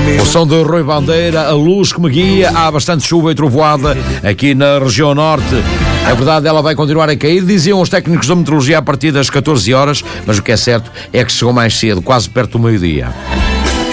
O som de Rui Bandeira, a luz que me guia. Há bastante chuva e trovoada aqui na região norte. É verdade, ela vai continuar a cair, diziam os técnicos da meteorologia, a partir das 14 horas, mas o que é certo é que chegou mais cedo, quase perto do meio-dia.